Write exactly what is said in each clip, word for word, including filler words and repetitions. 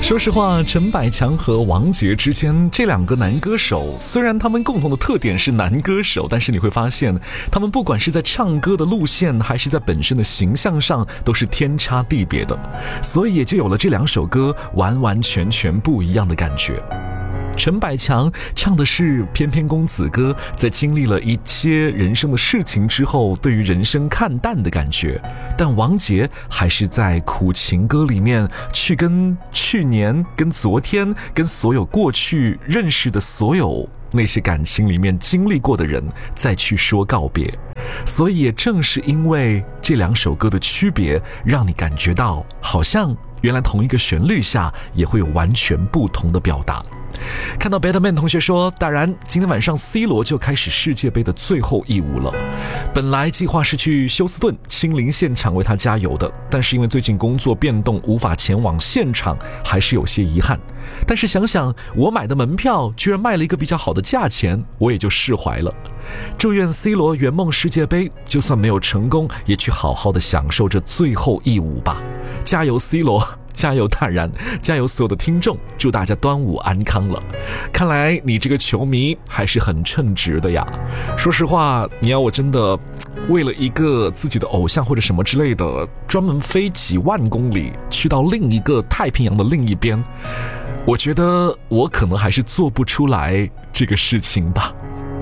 说实话，陈百强和王杰之间这两个男歌手，虽然他们共同的特点是男歌手，但是你会发现他们不管是在唱歌的路线还是在本身的形象上都是天差地别的，所以也就有了这两首歌完完全全不一样的感觉。陈百强唱的是翩翩公子哥，在经历了一些人生的事情之后，对于人生看淡的感觉。但王杰还是在苦情歌里面去跟去年、跟昨天、跟所有过去认识的所有那些感情里面经历过的人再去说告别。所以也正是因为这两首歌的区别，让你感觉到好像原来同一个旋律下也会有完全不同的表达。看到 Betterman 同学说，当然今天晚上 C 罗就开始世界杯的最后一舞了。本来计划是去休斯顿亲临现场为他加油的，但是因为最近工作变动无法前往现场，还是有些遗憾。但是想想我买的门票居然卖了一个比较好的价钱，我也就释怀了。祝愿 C 罗圆梦世界杯，就算没有成功，也去好好的享受这最后一舞吧。加油 C 罗，加油大然，加油所有的听众，祝大家端午安康了。看来你这个球迷还是很称职的呀。说实话，你要我真的为了一个自己的偶像或者什么之类的，专门飞几万公里去到另一个太平洋的另一边，我觉得我可能还是做不出来这个事情吧。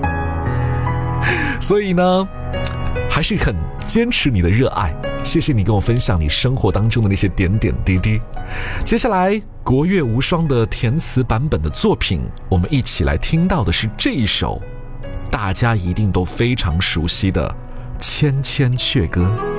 所以呢，还是很坚持你的热爱。谢谢你跟我分享你生活当中的那些点点滴滴。接下来国乐无双的填词版本的作品，我们一起来听到的是这一首大家一定都非常熟悉的《千千阙歌》。